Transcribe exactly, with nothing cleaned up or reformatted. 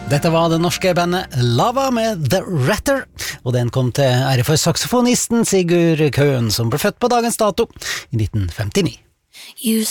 Dette var det norske bandet Lava med The Ratter, og den kom til ære for saksofonisten Sigurd Køhn, som ble født på dagens dato i nitten femtini.